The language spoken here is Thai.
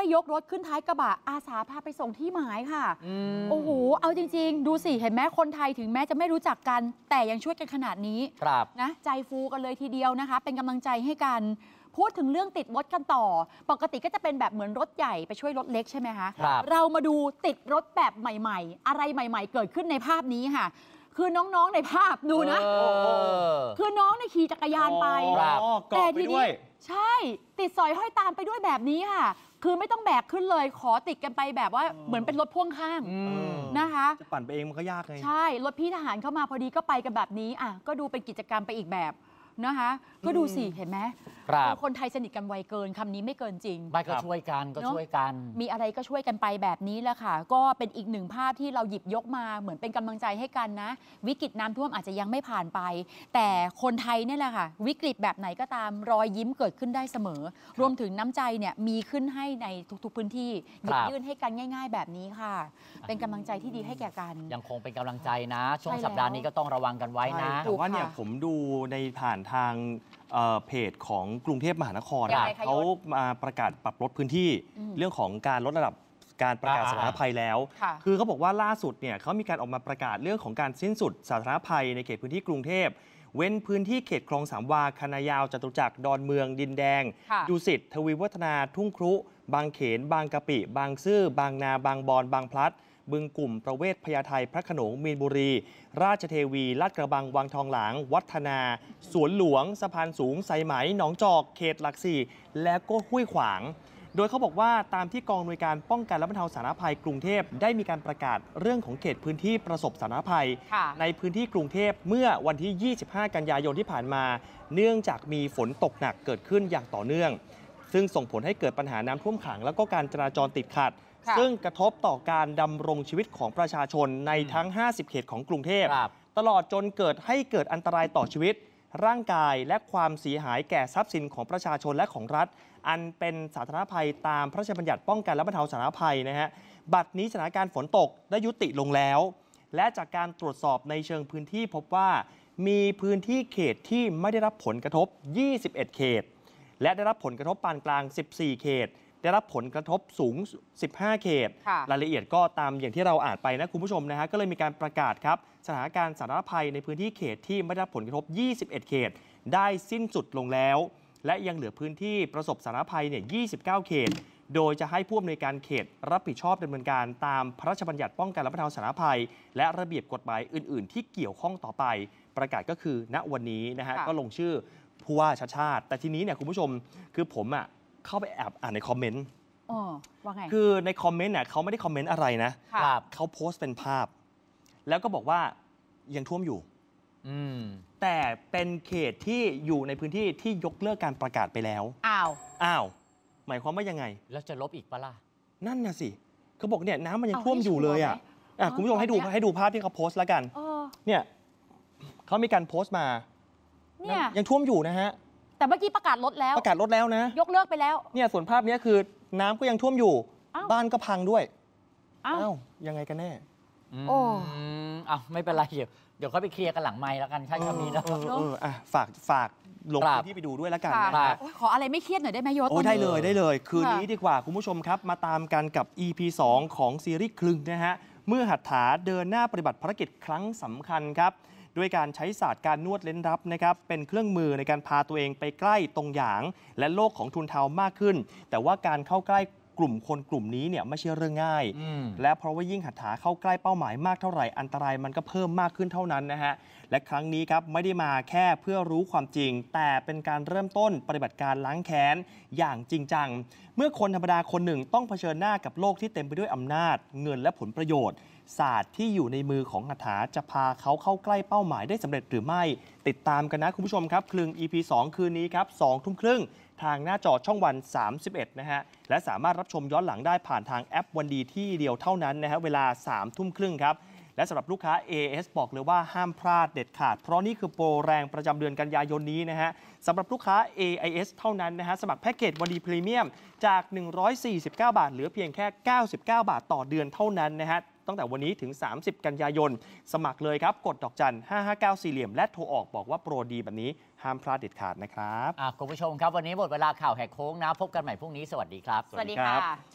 ยกรถขึ้นท้ายกระบะอาสาพาไปส่งที่หมายค่ะโอ้โหเอาจริงๆดูสิเห็นไหมคนไทยถึงแม้จะไม่รู้จักกันแต่ยังช่วยกันขนาดนี้นะใจฟูกันเลยทีเดียวนะคะเป็นกำลังใจให้กันพูดถึงเรื่องติดรถกันต่อปกติก็จะเป็นแบบเหมือนรถใหญ่ไปช่วยรถเล็กใช่ไหมคะเรามาดูติดรถแบบใหม่ๆอะไรใหม่ๆเกิดขึ้นในภาพนี้ค่ะคือน้องๆในภาพดูนะคือน้องในขี่จักรยานไปแต่ทีนี้ใช่ติดสอยห้อยตามไปด้วยแบบนี้ค่ะคือไม่ต้องแบกขึ้นเลยขอติดกันไปแบบว่าเหมือนเป็นรถพ่วงข้างนะคะจะปั่นไปเองมันก็ยากไงใช่รถพี่ทหารเข้ามาพอดีก็ไปกันแบบนี้อ่ะก็ดูเป็นกิจกรรมไปอีกแบบนะคะก็ดูสิเห็นไหมคนไทยสนิทกันไวเกินคำนี้ไม่เกินจริงไม่ก็ช่วยกันก็ช่วยกันมีอะไรก็ช่วยกันไปแบบนี้แหละค่ะก็เป็นอีกหนึ่งภาพที่เราหยิบยกมาเหมือนเป็นกำลังใจให้กันนะวิกฤตน้ำท่วมอาจจะยังไม่ผ่านไปแต่คนไทยนี่แหละค่ะวิกฤตแบบไหนก็ตามรอยยิ้มเกิดขึ้นได้เสมอรวมถึงน้ำใจเนี่ยมีขึ้นให้ในทุกๆพื้นที่หยิบยื่นให้กันง่ายๆแบบนี้ค่ะเป็นกำลังใจที่ดีให้แก่กันยังคงเป็นกำลังใจนะช่วงสัปดาห์นี้ก็ต้องระวังกันไว้นะแต่ว่าเนี่ยผมดูในผ่านทางเพจของกรุงเทพมหานครเขามาประกาศปรับลดพื้นที่เรื่องของการลดระดับการประกาศสาธารณภัยแล้วคือเขาบอกว่าล่าสุดเนี่ยเขามีการออกมาประกาศเรื่องของการสิ้นสุดสาธารณภัยในเขตพื้นที่กรุงเทพเว้นพื้นที่เขตคลองสามวาคณะยาวจตุจักรดอนเมืองดินแดงดุสิตทวีวัฒนาทุ่งครุบางเขนบางกะปิบางซื่อบางนาบางบอนบางพลัดบึงกลุ่มประเวศพญาไทพระโขนงมีนบุรีราชเทวีลาดกระบังวังทองหลางวัฒนาสวนหลวงสะพานสูงไซไหมหนองจอกเขตหลักสี่และก็ห้วยขวางโดยเขาบอกว่าตามที่กองอำนวยการป้องกันและบรรเทาสาธารณภัยกรุงเทพได้มีการประกาศเรื่องของเขตพื้นที่ประสบสาธารณภัยในพื้นที่กรุงเทพเมื่อวันที่ 25 กันยายนที่ผ่านมาเนื่องจากมีฝนตกหนักเกิดขึ้นอย่างต่อเนื่องซึ่งส่งผลให้เกิดปัญหาน้ำท่วมขังและก็การจราจรติดขัดซึ่งกระทบต่อการดำรงชีวิตของประชาชนในทั้ง 50 เขตของกรุงเทพตลอดจนเกิดอันตรายต่อชีวิตร่างกายและความเสียหายแก่ทรัพย์สินของประชาชนและของรัฐอันเป็นสาธารณภัยตามพระราชบัญญัติป้องกันและบรรเทาสาธารณภัยนะฮะบัดนี้สถานการณ์ฝนตกได้ยุติลงแล้วและจากการตรวจสอบในเชิงพื้นที่พบว่ามีพื้นที่เขตที่ไม่ได้รับผลกระทบ 21 เขตและได้รับผลกระทบปานกลาง 14 เขตได้รับผลกระทบสูง 15 เขตรายละเอียดก็ตามอย่างที่เราอ่านไปนะคุณผู้ชมนะฮะก็เลยมีการประกาศครับสถานการณ์สาธารณภัยในพื้นที่เขตที่ไม่ได้รับผลกระทบ 21 เขตได้สิ้นสุดลงแล้วและยังเหลือพื้นที่ประสบสาธารณภัยเนี่ย 29 เขตโดยจะให้ผู้อำนวยการเขตรับผิดชอบดำเนินการตามพระราชบัญญัติป้องกันและบรรเทาสาธารณภัยและระเบียบกฎหมายอื่นๆที่เกี่ยวข้องต่อไปประกาศก็คือณวันนี้นะฮะก็ลงชื่อผู้ว่าชัชชาติแต่ทีนี้เนี่ยคุณผู้ชมคือผมเข้าไปแอบอ่านในคอมเมนต์ว่าไงคือในคอมเมนต์เนี่ยเขาไม่ได้คอมเมนต์อะไรนะเขาโพสต์เป็นภาพแล้วก็บอกว่ายังท่วมอยู่แต่เป็นเขตที่อยู่ในพื้นที่ที่ยกเลิกการประกาศไปแล้วอ้าวหมายความว่ายังไงแล้วจะลบอีกปะล่ะนั่นน่ะสิเขาบอกเนี่ยน้ำมันยังท่วมอยู่เลยคุณผู้ชมให้ดูภาพที่เขาโพสต์แล้วกันเนี่ยเขามีการโพสต์มาเนี่ยยังท่วมอยู่นะฮะแต่เมื่อกี้ประกาศลดแล้วนะยกเลิกไปแล้วเนี่ยส่วนภาพนี้คือน้ำก็ยังท่วมอยู่บ้านก็พังด้วยยังไงกันแน่ไม่เป็นไรเดี๋ยวเขาไปเคลียร์กันหลังไมค์แล้วกันใช่คำนี้นะฝากลงพื้นที่ไปดูด้วยแล้วกันขออะไรไม่เครียดหน่อยได้ไหมยศได้เลยคืนนี้ดีกว่าคุณผู้ชมครับมาตามกันกับ EP 2 ของซีรีส์คลึงนะฮะเมื่อหัตถาเดินหน้าปฏิบัติภารกิจครั้งสำคัญครับด้วยการใช้ศาสตร์การนวดเล้นลับนะครับเป็นเครื่องมือในการพาตัวเองไปใกล้ตรงหยางและโลกของทุนเทามากขึ้นแต่ว่าการเข้าใกล้กลุ่มคนกลุ่มนี้เนี่ยไม่ใช่เรื่องง่ายและเพราะว่ายิ่งหัตถาเข้าใกล้เป้าหมายมากเท่าไหร่อันตรายมันก็เพิ่มมากขึ้นเท่านั้นนะฮะและครั้งนี้ครับไม่ได้มาแค่เพื่อรู้ความจริงแต่เป็นการเริ่มต้นปฏิบัติการล้างแค้นอย่างจริงจังเมื่อคนธรรมดาคนหนึ่งต้องเผชิญหน้ากับโลกที่เต็มไปด้วยอำนาจเงินและผลประโยชน์ศาสตร์ที่อยู่ในมือของหัตถาจะพาเขาเข้าใกล้เป้าหมายได้สำเร็จหรือไม่ติดตามกันนะคุณผู้ชมครับคลึง EP 2 คืนนี้ครับ20:30 น.ทางหน้าจอช่องวัน 31 นะฮะและสามารถรับชมย้อนหลังได้ผ่านทางแอปวันดีที่เดียวเท่านั้นนะฮะเวลา 21:30 น.ครับและสำหรับลูกค้า AIS บอกเลยว่าห้ามพลาดเด็ดขาดเพราะนี่คือโปรแรงประจำเดือนกันยายนนี้นะฮะสำหรับลูกค้า AIS เท่านั้นนะฮะสมัครแพ็กเกจวันดีพรีเมียมจาก149 บาทเหลือเพียงแค่99 บาทต่อเดือนเท่านั้นนะฮะตั้งแต่วันนี้ถึง30 กันยายนสมัครเลยครับกดดอกจัน559สี่เหลี่ยมและโทรออกบอกว่าโปรดีแบบนี้ห้ามพลาดเด็ดขาดนะครับคุณผู้ชมครับวันนี้หมดเวลาข่าวแหกโค้งนะพบกันใหม่พรุ่งนี้สวัสดีครับสวัสดีค่ะ